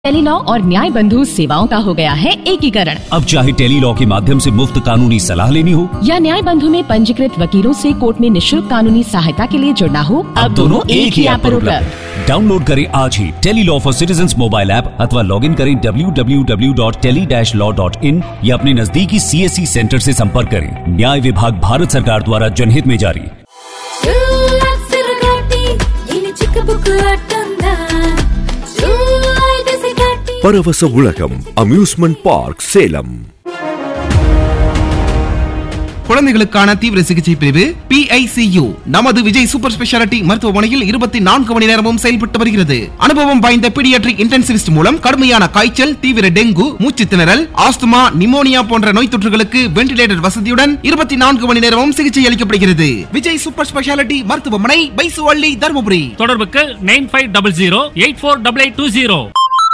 Tele-Law और न्याय बंधु सेवाओं का हो गया है एकीकरण। अब चाहे टेलीलॉ के माध्यम से मुफ्त कानूनी सलाह लेनी हो या न्याय बंधु में पंजीकृत वकीलों से कोर्ट में निःशुल्क कानूनी सहायता के लिए जुड़ना हो, अब दोनों एक ही ऐप पर उपलब्ध। डाउनलोड करें आज ही Tele-Law for citizens mobile app अथवा लॉग इन करें www.tele-law.in या अपने नजदीकी CSC सेंटर से संपर्क करें। न्याय विभाग भारत सरकार द्वारा जनहित में जारी। பரவச உலகம் அம்யூஸ்மெண்ட் பார்க் சேலம். குழந்தைகளுக்கான தீவிர சிகிச்சை பிரிவு PICU நமது விஜய் சூப்பர் ஸ்பெஷாலிட்டி மருத்துவமனையில் 24 மணி நேரமும் செயல்பட்டு வருகிறது. அனுபவம் வாய்ந்த பீடியாட்ரிக் இன்டென்சிவிஸ்ட் மூலம் கடுமையான காய்ச்சல், தீவிர டெங்கு, மூச்சு திணறல், ஆஸ்துமா, நிமோனியா போன்ற நோய் தொற்றுகளுக்கு வென்டிலேட்டர் வசதியுடன் 24 மணி நேரமும் சிகிச்சை அளிக்கப்படுகிறது. விஜய் சூப்பர் ஸ்பெஷாலிட்டி மருத்துவமனை, பைசுவள்ளி, தர்மபுரி. தொடர்புக்கு 9500848820.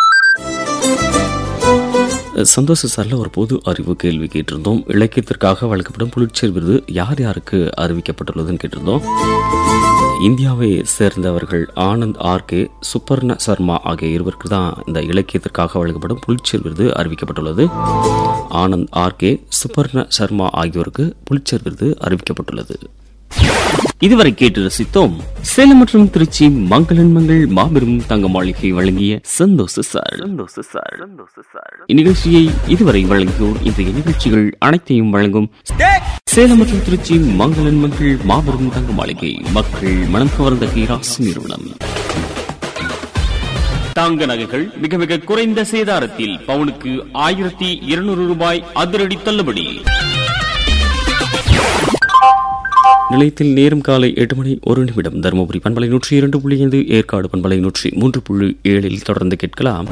சந்தோஷ சார்ல ஒரு பொது அறிவு கேள்வி கேட்டிருந்தோம். இலக்கியத்திற்காக வழங்கப்படும் புலிட்சர் விருது யார் யாருக்கு அறிவிக்கப்பட்டுள்ளதுன்னு கேட்டிருந்தோம். இந்தியாவை சேர்ந்தவர்கள் ஆனந்த் RK, சுபர்ண சர்மா ஆகிய இருவருக்கு தான் இந்த இலக்கியத்திற்காக வழங்கப்படும் புலிட்சர் விருது அறிவிக்கப்பட்டுள்ளது. ஆனந்த் RK, சுபர்ண சர்மா ஆகியோருக்கு புலிட்சர் விருது அறிவிக்கப்பட்டுள்ளது. இதுவரை கேட்டு ரசித்தோம் சேலம் மற்றும் திருச்சி மங்களன் மங்கள் மாபெரும் தங்க மாளிகை வழங்கிய சந்தோஷ சார். இந்நிகழ்ச்சியை இதுவரை வழங்கியோர் இன்றைய நிகழ்ச்சிகள் அனைத்தையும் வழங்கும் சேலம் மற்றும் திருச்சி மங்களன் மங்கள் மாபெரும் தங்க மாளிகை, மக்கள் மனம் கவர்ந்த கைராசி நிறுவனம். தங்க நகைகள் மிக மிக குறைந்த சேதாரத்தில் பவுனுக்கு 1200 ரூபாய் அதிரடி தள்ளுபடி. நிலையத்தில் நேரம் காலை 8:01 தருமபுரி பண்பலை 102.5, ஏற்காடு பண்பலை 103.7 தொடர்ந்து கேட்கலாம்.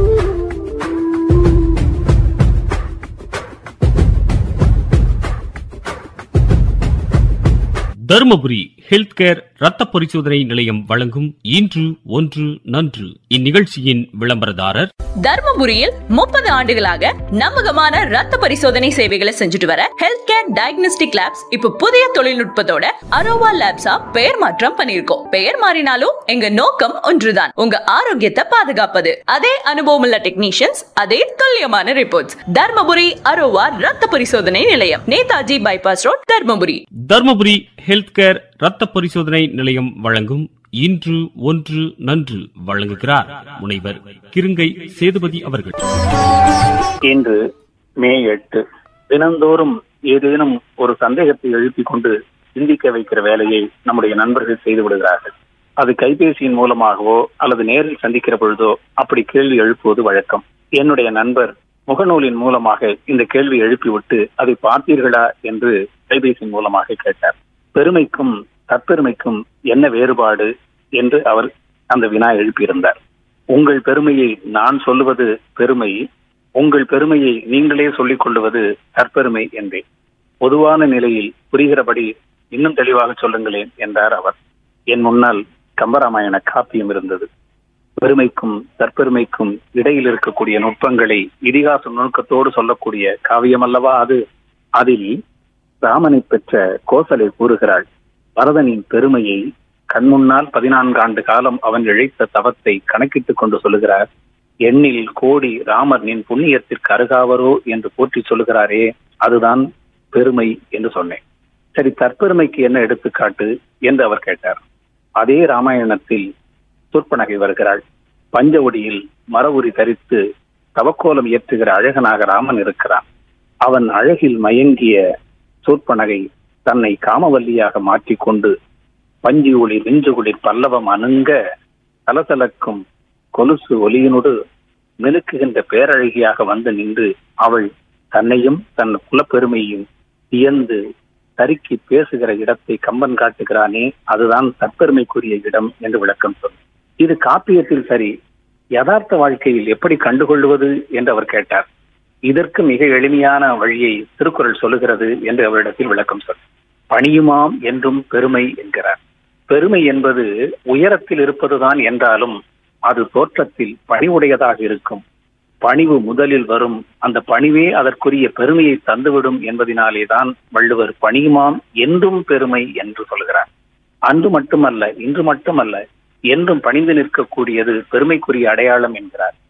தருமபுரி ஹெல்த் கேர் ரத்த பரிசோதனை நிலையம் வழங்கும் இன்று ஒன்று நன்று. இந்நிகழ்ச்சியின் விளம்பரதாரர் தர்மபுரியில் 30 ஆண்டுகளாக நம்பகமான ரத்த பரிசோதனை சேவைகளை செஞ்சுட்டு வர ஹெல்த் கேர் டயக்னோஸ்டிக் லேப்ஸ் இப்ப புதிய தொழில்நுட்பத்தோட அரோவா லேப்ஸா பெயர் மாற்றம் பண்ணிருக்கோம். பெயர் மாறினாலும் எங்க நோக்கம் ஒன்றுதான், உங்க ஆரோக்கியத்தை பாதுகாப்பது. அதே அனுபவம் உள்ள டெக்னீஷியன்ஸ், அதே துல்லியமான ரிப்போர்ட்ஸ். தர்மபுரி அரோவா ரத்த பரிசோதனை நிலையம், Netaji bypass road, Dharmapuri. Dharmapuri health care ரத்த பரிசோதனை நிலையம் வழங்கும் இன்று ஒன்று நன்று வழங்குகிறார் முனைவர் கிருங்கை சேதுபதி அவர்கள். இன்று மே 8. தினந்தோறும் ஏதேனும் ஒரு சந்தேகத்தை எழுப்பிக் கொண்டு சிந்திக்க வைக்கிற வேலையை நம்முடைய நண்பர்கள் செய்து விடுகிறார்கள். அது கைபேசியின் மூலமாகவோ அல்லது நேரில் சந்திக்கிற பொழுதோ அப்படி கேள்வி எழுப்புவது வழக்கம். என்னுடைய நண்பர் முகநூலின் மூலமாக இந்த கேள்வி எழுப்பிவிட்டு அதை பார்த்தீர்களா என்று கைபேசியின் மூலமாக கேட்டார். பெருமைக்கும் தற்பெருமைக்கும் என்ன வேறுபாடு என்று அவர் அந்த வினா எழுப்பியிருந்தார். உங்கள் பெருமையை நான் சொல்லுவது பெருமை, உங்கள் பெருமையை நீங்களே சொல்லிக் கொள்ளுவது தற்பெருமை என்றேன். பொதுவான நிலையில் புரிகிறபடி இன்னும் தெளிவாக சொல்லுங்களேன் என்றார் அவர். என் முன்னால் கம்பராமாயண காப்பியம் இருந்தது. பெருமைக்கும் தற்பெருமைக்கும் இடையில் இருக்கக்கூடிய நுட்பங்களை இதிகாச நுணுக்கத்தோடு சொல்லக்கூடிய காவியம் அல்லவா அது. அதில் ராமனை பெற்ற கோசலை கூறுகிறாள், பரதனின் பெருமையை கண்முன்னால் 14 ஆண்டு காலம் அவன் இழைத்த தவத்தை கணக்கிட்டுக் கொண்டு சொல்லுகிறார். எண்ணில் கோடி ராமர் நின் புண்ணியத்திற்கு அருகாவரோ என்று போற்றி சொல்லுகிறாரே, அதுதான் பெருமை என்று சொன்னேன். சரி, தற்பெருமைக்கு என்ன எடுத்துக்காட்டு என்று அவர் கேட்டார். அதே ராமாயணத்தில் சூர்பனகை வருகிறாள். பஞ்சவடியில் மரவுரி தரித்து தவக்கோலம் ஏற்றுகிற அழகனாக ராமன் இருக்கிறான். அவன் அழகில் மயங்கிய சூர்பனகை தன்னை காமவல்லியாக மாற்றிக்கொண்டு பஞ்சி ஒளி நெஞ்சுகுளிர் பல்லவம் அணுங்க தலதலக்கும் கொலுசு ஒலியினோடு மெனுக்குகின்ற பேரழகியாக வந்து நின்று அவள் தன்னையும் தன் குலப்பெருமையும் வியந்து தருக்கி பேசுகிற இடத்தை கம்பன் காட்டுகிறானே, அதுதான் தற்பெருமைக்குரிய இடம் என்று விளக்கம் சொன்னார். இது காப்பியத்தில் சரி, யதார்த்த வாழ்க்கையில் எப்படி கண்டுகொள்வது என்று அவர் கேட்டார். இதற்கு மிக எளிமையான வழியை திருக்குறள் சொல்லுகிறது என்று அவரிடத்தில் விளக்கம் சொன்னார். பணியுமாம் என்றும் பெருமை என்கிறார். பெருமை என்பது உயரத்தில் இருப்பதுதான் என்றாலும் அது தோற்றத்தில் பணிவுடையதாக இருக்கும். பணிவு முதலில் வரும், அந்த பணிவே அதற்குரிய பெருமையை தந்துவிடும் என்பதனாலே தான் வள்ளுவர் பணியுமாம் என்றும் பெருமை என்று சொல்கிறார். அன்று மட்டுமல்ல, இன்று மட்டுமல்ல, என்றும் பணிந்து நிற்கக்கூடியது பெருமைக்குரிய அடையாளம் என்கிறார்.